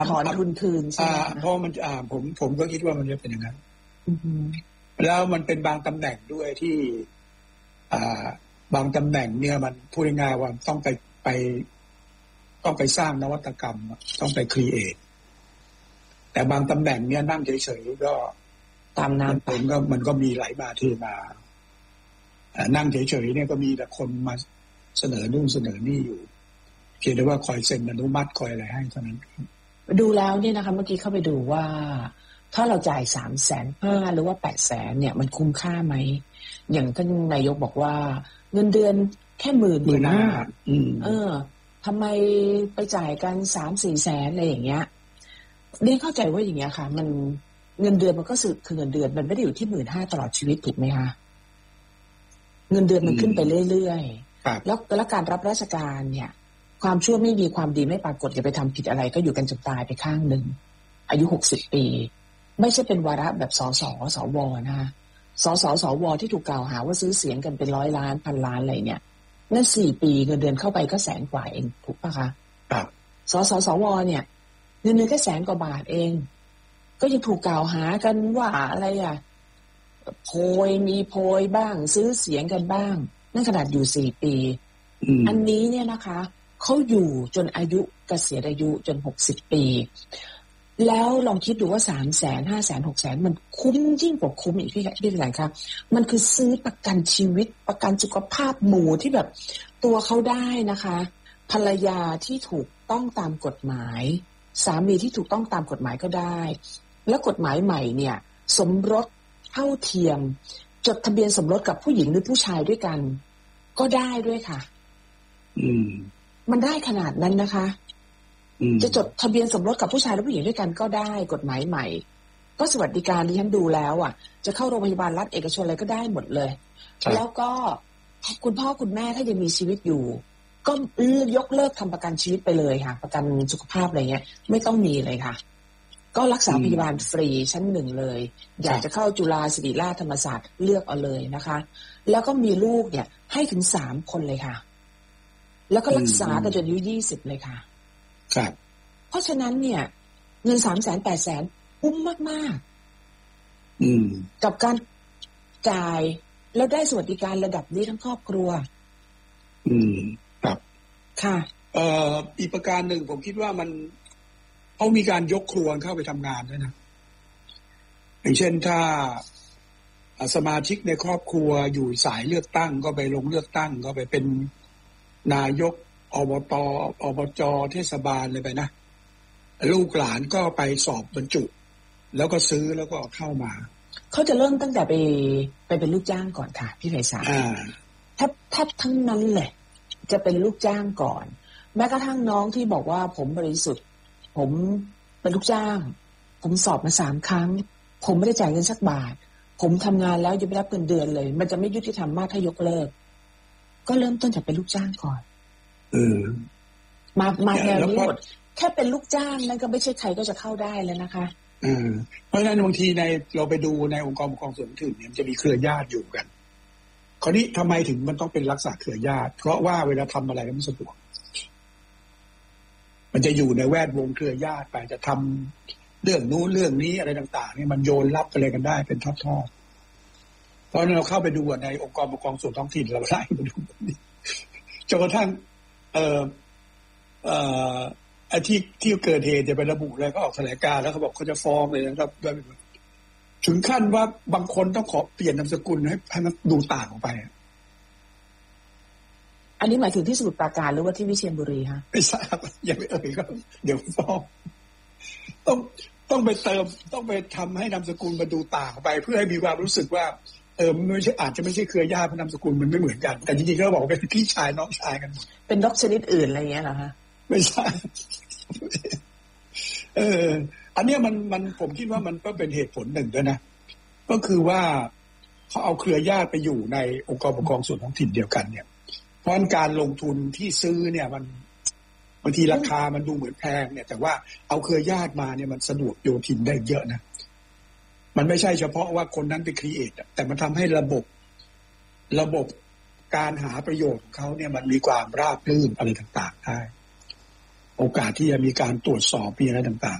ถอนทุนคืนใช่ไหมเพราะมันผมก็คิดว่ามันจะเป็นอย่างนั้นแล้วมันเป็นบางตำแหน่งด้วยที่บางตำแหน่งเนี่ยมันพูดง่ายๆว่าต้องไปสร้างนวัตกรรมต้องไปครีเอทแต่บางตำแหน่งเนี่ยนั่งเฉยๆก็ตามน้ำผมก็มันก็มีไหลมาเทมานั่งเฉยๆเนี่ยก็มีแต่คนมาเสนอนู่นเสนอนี่อยู่เพียงแต่ว่าคอยเซ็นอนุมัติคอยอะไรให้เท่านั้นดูแล้วเนี่ยนะคะเมื่อกี้เข้าไปดูว่าถ้าเราจ่าย350,000หรือว่า800,000เนี่ยมันคุ้มค่าไหมอย่างท่านนายกบอกว่าเงินเดือนแค่15,000ทำไมไปจ่ายกัน3-4 แสนอะไรอย่างเงี้ยเรียนเข้าใจว่าอย่างเงี้ยค่ะมันเงินเดือนมันก็คือเงินเดือนมันไม่ได้อยู่ที่15,000ตลอดชีวิตถูกไหมคะเงินเดือนมันขึ้นไปเรื่อยๆแล้วการรับราชการเนี่ยความชั่วไม่มีความดีไม่ปรากฏอย่าไปทำผิดอะไรก็อยู่กันจนตายไปข้างหนึ่งอายุ60 ปีไม่ใช่เป็นวาระแบบสสสวนะคะสสสวที่ถูกกล่าวหาว่าซื้อเสียงกันเป็น100 ล้าน1,000 ล้านอะไรเนี่ยนั่น4 ปีเงินเดือนเข้าไปก็100,000 กว่าเองถูกปะคะครับสสสวเนี่ยเงินเดือนแค่100,000 กว่าบาทเองก็ยังถูกกล่าวหากันว่าอะไรโพยมีโพยบ้างซื้อเสียงกันบ้างนั่นขนาดอยู่4 ปีอันนี้เนี่ยนะคะเขาอยู่จนอายุเกษียณอายุจน60 ปีแล้วลองคิดดูว่า300,000 500,000 600,000มันคุ้มยิ่งกว่าคุ้มอีกพี่แหลงครับมันคือซื้อประกันชีวิตประกันสุขภาพหมู่ที่แบบตัวเขาได้นะคะภรรยาที่ถูกต้องตามกฎหมายสามีที่ถูกต้องตามกฎหมายก็ได้และกฎหมายใหม่เนี่ยสมรสเท่าเทียมจดทะเบียนสมรสกับผู้หญิงหรือผู้ชายด้วยกันก็ได้ด้วยค่ะมันได้ขนาดนั้นนะคะจะจดทะเบียนสมรสกับผู้ชายและผู้หญิงด้วยกันก็ได้กฎหมายใหม่ก็สวัสดิการที่ฉันดูแล้วจะเข้าโรงพยาบาลรัฐเอกชนอะไรก็ได้หมดเลยแล้วก็คุณพ่อคุณแม่ถ้ายังมีชีวิตอยู่ก็ยกเลิกทำประกันชีวิตไปเลยค่ะประกันสุขภาพอะไรเงี้ยไม่ต้องมีเลยค่ะก็รักษาพยาบาลฟรีชั้น 1เลยอยากจะเข้าจุฬาศิริราชธรรมศาสตร์เลือกเอาเลยนะคะแล้วก็มีลูกเนี่ยให้ถึง3 คนเลยค่ะแล้วก็รักษากันจนอายุ20เลยค่ะครับเพราะฉะนั้นเนี่ยเงิน300,000 800,000คุ้มมากๆกับการจ่ายแล้วได้สวัสดิการระดับนี้ทั้งครอบครัวครับค่ะอีกประการหนึ่งผมคิดว่ามันเขามีการยกครัวเข้าไปทำงานด้วยนะอย่างเช่นถ้าสมาชิกในครอบครัวอยู่สายเลือกตั้งก็ไปลงเลือกตั้งก็ไปเป็นนายกอบต.อบจ.เทศบาลเลยไปนะลูกหลานก็ไปสอบบรรจุแล้วก็ซื้อแล้วก็เข้ามาเขาจะเริ่มตั้งแต่ไปเป็นลูกจ้างก่อนค่ะพี่ไพศาลถ้าทั้งนั้นแหละจะเป็นลูกจ้างก่อนแม้กระทั่งน้องที่บอกว่าผมบริสุทธิ์ผมเป็นลูกจ้างผมสอบมา3 ครั้งผมไม่ได้จ่ายเงินสักบาทผมทำงานแล้วยังไม่รับเงินเดือนเลยมันจะไม่ยุติธรรมมากถ้ายกเลิกก็เริ่มต้นจากเป็นลูกจ้างก่อนมาแนวนี้หมดแค่เป็นลูกจ้างนั่นก็ไม่ใช่ใครก็จะเข้าได้แล้วนะคะเพราะฉะนั้นบางทีเราไปดูในองค์กรปกครองส่วนท้องถิ่นเนี่ยจะมีเครือญาติอยู่กันคราวนี้ทำไมถึงมันต้องเป็นลักษณะเครือญาติเพราะว่าเวลาทำอะไรแล้วมันสะดวกมันจะอยู่ในแวดวงเครือญาติไปจะทำเรื่องนู้นเรื่องนี้อะไรต่างๆเนี่ยมันโยนรับอะไรกันได้เป็นทอดๆเพราะเราเข้าไปดูในองค์กรปกครองส่วนท้องถิ่นเราไล่มาดูแบบนี้จนกระทั่งไอ้ที่เกิดเหตุจะไประบุอะไรก็ออกแถลงการแล้วเขาบอกเขาจะฟ้องเลยนะครับถึงขั้นว่าบางคนต้องขอเปลี่ยนนามสกุลให้มันดูต่างออกไปอันนี้หมายถึงที่สมุทรปราการหรือว่าที่วิเชียรบุรีคะไม่ทราบอย่าไปก็เดี๋ยวฟ้องต้องไปเติมต้องไปทำให้นามสกุลมันดูต่างออกไปเพื่อให้มีความรู้สึกว่าไม่ใช่อาจจะไม่ใช่เครือญาติเพราะนามสกุลมันไม่เหมือนกันแต่จริงๆก็บอกเป็นพี่ชายน้องชายกันเป็นนกชนิดอื่นอะไรเงี้ยเหรอคะไม่ใช่อันนี้มันผมคิดว่ามันก็เป็นเหตุผลหนึ่งด้วยนะก็คือว่าเขาเอาเครือญาติไปอยู่ในองค์กรปกครองส่วนท้องถิ่นเดียวกันเนี่ยเพราะการลงทุนที่ซื้อเนี่ยมันบางทีราคามันดูเหมือนแพงเนี่ยแต่ว่าเอาเครือญาติมาเนี่ยมันสะดวกโยทินได้เยอะนะมันไม่ใช่เฉพาะว่าคนนั้นไปครีเอทแต่มันทำให้ระบบการหาประโยชน์ของเขาเนี่ยมันมีความราบรื่นอะไรต่างๆได้ผโอกาสที่จะมีการตรวจสอบมีอะไรต่าง